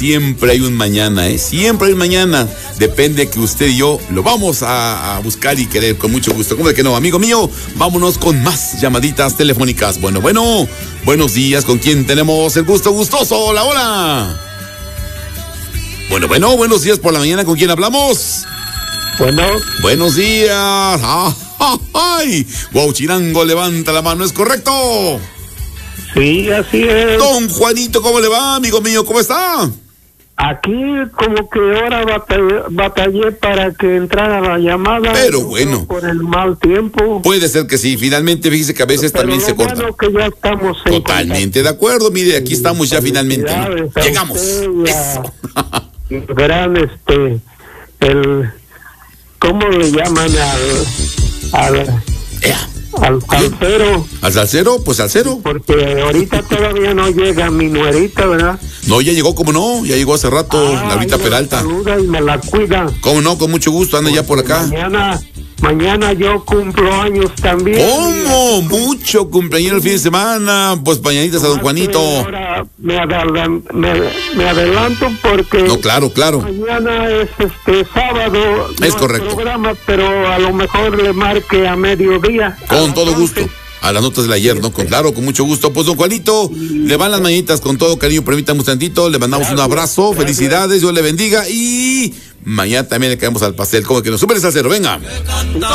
Siempre hay un mañana, siempre hay un mañana. Depende que usted y yo lo vamos a buscar y querer con mucho gusto. ¿Cómo de que no, amigo mío? Vámonos con más llamaditas telefónicas. Bueno, buenos días. ¿Con quién tenemos el gusto gustoso? Hola, hola. Bueno, buenos días por la mañana. ¿Con quién hablamos? Bueno. Buenos días. ¡Ay! Guauchirango, levanta la mano, ¿es correcto? Sí, así es. Don Juanito, ¿cómo le va, amigo mío? ¿Cómo está? Aquí como que ahora batallé para que entrara la llamada. Pero bueno. Por el mal tiempo. Puede ser que sí. Finalmente, fíjese que a veces pero también se corta. Bueno, que ya estamos en totalmente de acuerdo. Mire, aquí estamos ya finalmente. Llegamos. Gran ¿cómo le llaman al salsero? ¿Al salsero? Pues salsero. Porque ahorita todavía no llega mi nuerita, ¿verdad? No, ya llegó, ¿cómo no? Ya llegó hace rato, Laurita Peralta. Saluda y me la cuida. ¿Cómo no? Con mucho gusto, anda ya por acá. Mañana yo cumplo años también. ¿Cómo? Mucho cumpleaños el fin de semana. Pues mañanitas a don Juanito. Ahora me adelanto porque. No, claro. Mañana es sábado. Es correcto. Programa, pero a lo mejor le marque a mediodía. Con todo gusto. A las notas del ayer, ¿no? Claro, con mucho gusto. Pues don Juanito, le van las mañanitas con todo cariño. Permítame un tantito. Le mandamos un abrazo. Felicidades. Dios le bendiga. Y mañana también le caemos al pastel. Como que nos supere salsero. Venga.